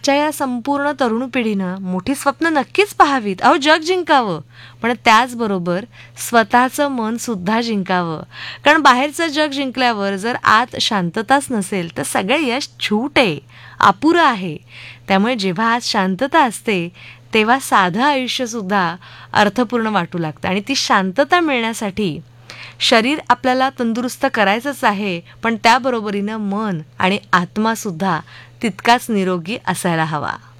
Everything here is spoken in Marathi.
आजच्या या संपूर्ण तरुण पिढीनं मोठी स्वप्न नक्कीच पाहावीत, अहो जग जिंकावं, पण त्याचबरोबर स्वतःचं मन सुद्धा जिंकावं. कारण बाहेरचं जग जिंकल्यावर जर आत शांतताच नसेल तर सगळे यश छूट आहे, अपुरं आहे. त्यामुळे जेव्हा आज शांतता असते तेव्हा साधं आयुष्यसुद्धा अर्थपूर्ण वाटू लागतं. आणि ती शांतता मिळण्यासाठी शरीर आपल्याला तंदुरुस्त करायचंच आहे, पण त्याबरोबरीनं मन आणि आत्मासुद्धा तितकाच निरोगी असायला हवा.